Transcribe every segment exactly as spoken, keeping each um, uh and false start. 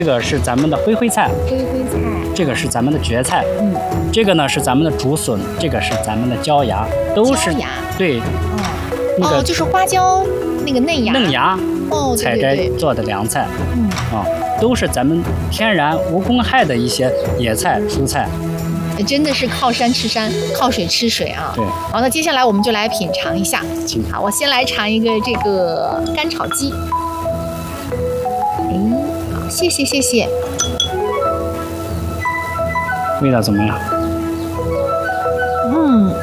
这个是咱们的灰灰菜， 灰灰菜， 这个是咱们的蕨菜， 嗯， 这个呢是咱们的竹笋，这个是咱们的椒芽，都是椒芽对， 哦， 那个哦，就是花椒那个嫩芽， 嫩芽哦， 采摘做的凉菜， 嗯啊，都是咱们天然无公害的一些野菜蔬菜。 真的是靠山吃山，靠水吃水啊。 对， 好，那接下来我们就来品尝一下。好，我先来尝一个这个干炒鸡。哎，好，谢谢谢谢。 味道怎么样？ 嗯，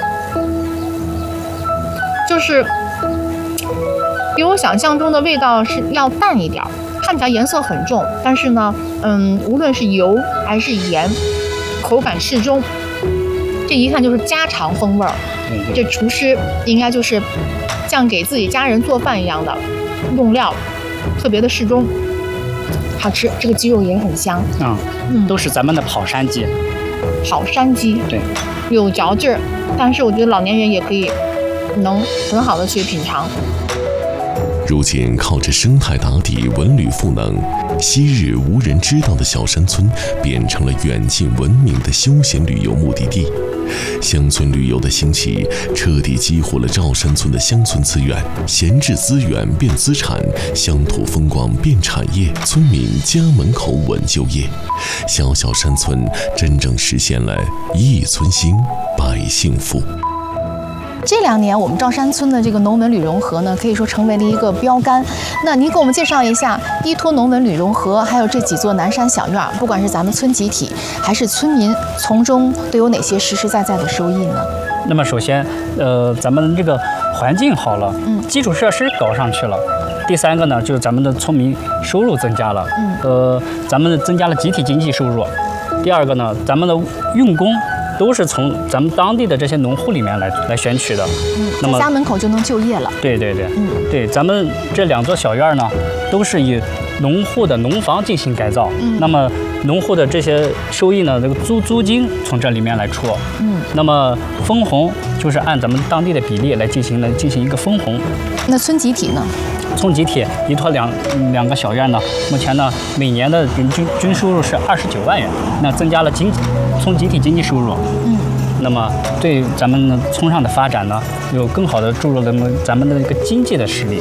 就是比我想象中的味道是要淡一点，看起来颜色很重，但是呢，嗯，无论是油还是盐，口感适中，这一看就是家常风味儿。 对这厨师应该就是像给自己家人做饭一样的，用料特别的适中，好吃。这个鸡肉也很香， 嗯嗯， 都是咱们的跑山鸡。 跑山鸡， 对， 有嚼劲儿，但是我觉得老年人也可以能很好的去品尝。 如今靠着生态打底、文旅赋能，昔日无人知道的小山村变成了远近闻名的休闲旅游目的地。乡村旅游的兴起，彻底激活了赵山村的乡村资源，闲置资源变资产，乡土风光变产业，村民家门口稳就业。小小山村真正实现了一村兴，百姓富。 这两年，我们赵山村的这个农文旅融合呢，可以说成为了一个标杆。那您给我们介绍一下依托农文旅融合，还有这几座南山小院，不管是咱们村集体还是村民，从中都有哪些实实在在的收益呢？ 那么首先，呃，咱们这个环境好了， 嗯， 基础设施搞上去了。第三个呢，就是咱们的村民收入增加了， 嗯， 呃，咱们增加了集体经济收入。第二个呢，咱们的用工都是从咱们当地的这些农户里面来来选取的， 嗯， 那么在家门口就能就业了。 对对对， 嗯， 对，咱们这两座小院呢，都是以农户的农房进行改造， 嗯， 那么农户的这些收益呢，这个租租金从这里面来出， 嗯， 那么分红就是按咱们当地的比例来进行来进行一个分红。 那村集体呢？ 村集体依托两两个小院呢，目前呢每年的人均均收入是二十九万元，那增加了经村集体经济收入， 嗯， 那么对咱们呢村上的发展呢，有更好的注入了咱们咱们的一个经济的实力。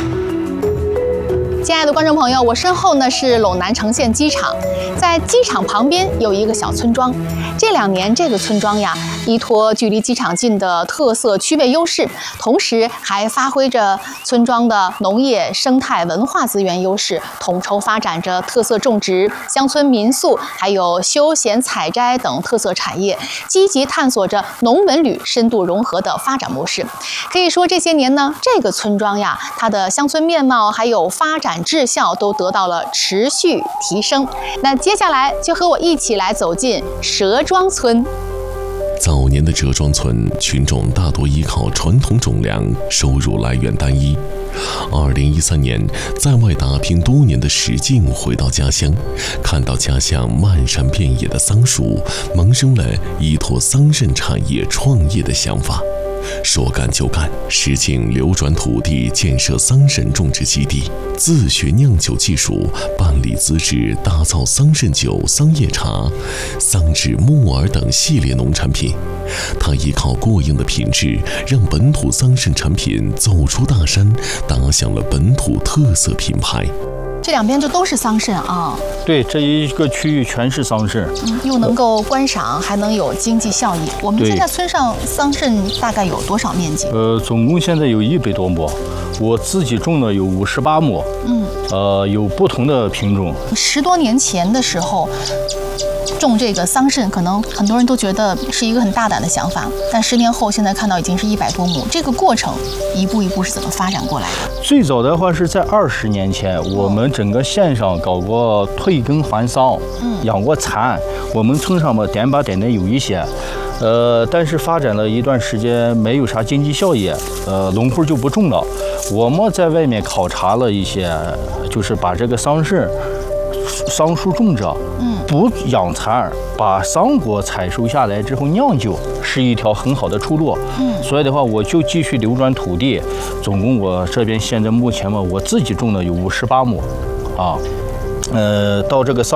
亲爱的观众朋友，我身后呢是陇南城县机场，在机场旁边有一个小村庄。这两年，这个村庄呀，依托距离机场近的特色区位优势，同时还发挥着村庄的农业、生态、文化资源优势，统筹发展着特色种植、乡村民宿，还有休闲采摘等特色产业，积极探索着农文旅深度融合的发展模式。可以说，这些年呢，这个村庄呀，它的乡村面貌还有发展质效都得到了持续提升。那接下来就和我一起来走进蛇庄村。 早年的折庄村群众大多依靠传统种粮，收入来源单一。二零一三年，在外打拼多年的史进回到家乡，看到家乡漫山遍野的桑树，萌生了依托桑葚产业创业的想法。说干就干，史进流转土地建设桑葚种植基地，自学酿酒技术，办理资质，打造桑葚酒、桑叶茶、桑脂木耳等系列农产品。他依靠过硬的品质，让本土桑葚产品走出大山，打响了本土特色品牌。 这两边就都是桑葚啊， 对，这一个区域全是桑葚， 嗯，又能够观赏，还能有经济效益。我们现在村上桑葚大概有多少面积？ 呃，总共现在有一百多亩，我自己种的有五十八亩， 嗯， 呃，有不同的品种。 十多年前的时候，种这个桑葚，可能很多人都觉得是一个很大胆的想法，但十年后，现在看到已经是一百多亩，这个过程一步一步是怎么发展过来的？ 最早的话是在二十年前，我们整个县上搞过退耕还桑， 嗯， 养过蚕，我们村上嘛点把点的有一些，呃，但是发展了一段时间没有啥经济效益，呃，农户就不种了。我们在外面考察了一些，就是把这个桑葚、桑树种着，嗯，不养蚕，把桑果采收下来之后酿酒，是一条很好的出路。嗯，所以的话，我就继续流转土地，总共我这边现在目前嘛，我自己种的有五十八亩，啊。 呃，到这个桑